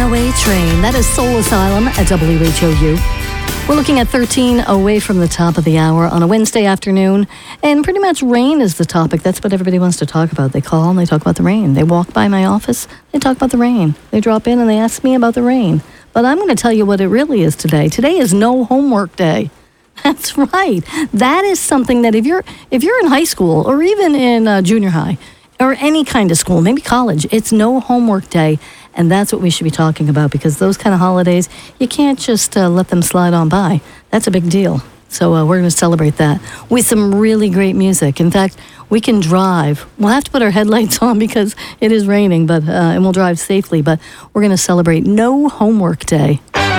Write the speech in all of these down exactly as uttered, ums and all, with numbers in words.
Runaway Train. That is Soul Asylum at W H O U. We're looking at thirteen away from the top of the hour on a Wednesday afternoon, and pretty much rain is the topic. That's what everybody wants to talk about. They call and they talk about the rain. They walk by my office, they talk about the rain. They drop in and they ask me about the rain. But I'm going to tell you what it really is today. Today is no homework day. That's right. That is something that if you're if you're in high school or even in uh, junior high or any kind of school, maybe college, it's no homework day. And that's what we should be talking about, because those kind of holidays, you can't just uh, let them slide on by. That's a big deal. So uh, we're going to celebrate that with some really great music. In fact, we can drive. We'll have to put our headlights on because it is raining, but uh, and we'll drive safely. But we're going to celebrate No Homework Day.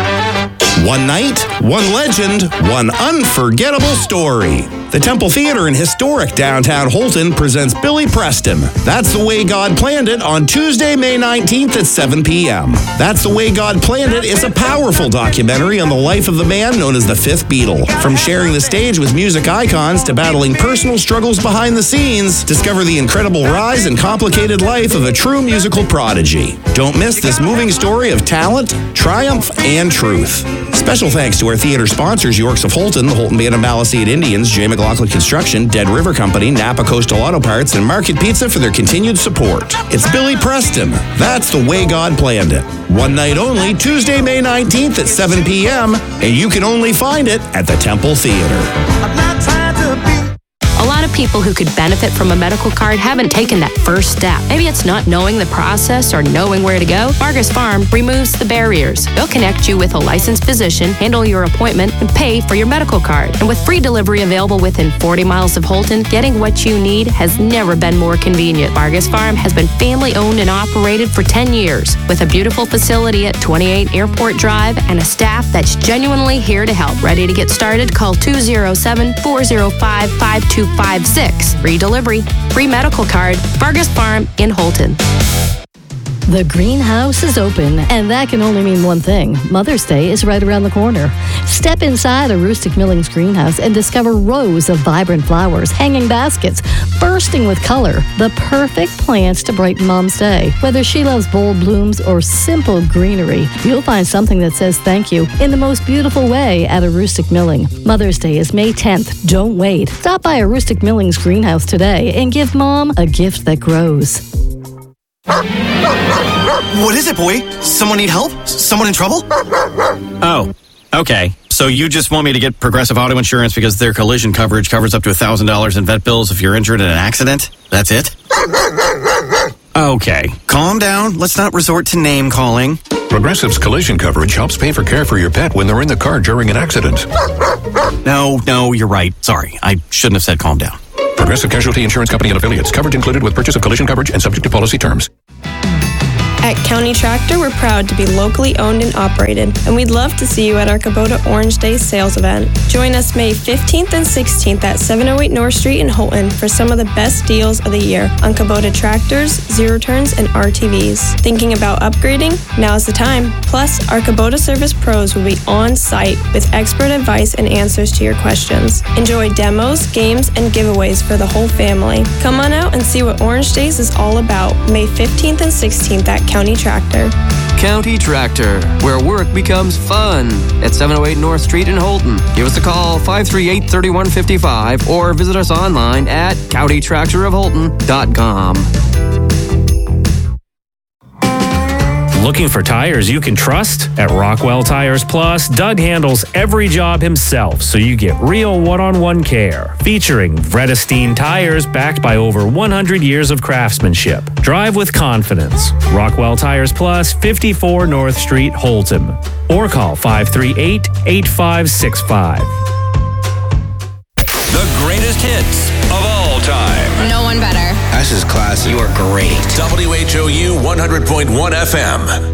One night, one legend, one unforgettable story. The Temple Theater in historic downtown Holton presents Billy Preston. That's the Way God Planned It on Tuesday, May nineteenth at seven p.m. That's the Way God Planned It is a powerful documentary on the life of the man known as the Fifth Beatle. From sharing the stage with music icons to battling personal struggles behind the scenes, discover the incredible rise and complicated life of a true musical prodigy. Don't miss this moving story of talent, triumph, and truth. Special thanks to our theater sponsors, Yorks of Holton, the Holton Band of Maliseet Indians, J. McLaughlin Construction, Dead River Company, Napa Coastal Auto Parts, and Market Pizza for their continued support. It's Billy Preston. That's the Way God Planned It. One night only, Tuesday, May nineteenth at seven p.m., and you can only find it at the Temple Theater. I'm not trying to be. A lot of people who could benefit from a medical card haven't taken that first step. Maybe it's not knowing the process or knowing where to go. Vargas Farm removes the barriers. They'll connect you with a licensed physician, handle your appointment, and pay for your medical card. And with free delivery available within forty miles of Holton, getting what you need has never been more convenient. Vargas Farm has been family owned and operated for ten years, with a beautiful facility at twenty-eight Airport Drive and a staff that's genuinely here to help. Ready to get started? Call two oh seven, four oh five, five two five six. Free delivery, free medical card, Vargas Farm in Holton. The greenhouse is open, and that can only mean one thing. Mother's Day is right around the corner. Step inside a Rustic Millings greenhouse and discover rows of vibrant flowers, hanging baskets, bursting with color. The perfect plants to brighten Mom's day. Whether she loves bold blooms or simple greenery, you'll find something that says thank you in the most beautiful way at a Rustic Milling. Mother's Day is May tenth. Don't wait. Stop by a Rustic Millings greenhouse today and give Mom a gift that grows. What is it, boy? Someone need help? Someone in trouble? Oh, okay. So you just want me to get Progressive Auto Insurance because their collision coverage covers up to one thousand dollars in vet bills if you're injured in an accident? That's it? Okay. Calm down. Let's not resort to name calling. Progressive's collision coverage helps pay for care for your pet when they're in the car during an accident. No, no, you're right. Sorry. I shouldn't have said calm down. Progressive Casualty Insurance Company and Affiliates. Coverage included with purchase of collision coverage and subject to policy terms. At County Tractor, we're proud to be locally owned and operated, and we'd love to see you at our Kubota Orange Day sales event. Join us May fifteenth and sixteenth at seven oh eight North Street in Holton for some of the best deals of the year on Kubota tractors, zero turns, and R T Vs. Thinking about upgrading? Now's the time. Plus, our Kubota Service Pros will be on site with expert advice and answers to your questions. Enjoy demos, games, and giveaways for the whole family. Come on out and see what Orange Days is all about May fifteenth and sixteenth at County Tractor. County Tractor, where work becomes fun, at seven oh eight North Street in Holton. Give us a call, five three eight, three one five five, or visit us online at county tractor of holton dot com. Looking for tires you can trust? At Rockwell Tires Plus, Doug handles every job himself so you get real one-on-one care. Featuring Vredestein tires backed by over one hundred years of craftsmanship. Drive with confidence. Rockwell Tires Plus, fifty-four North Street, Holton. Or call five three eight, eight five six five. The greatest hits of all time. No one better. That's just classic. You are great. W H O U one hundred point one F M.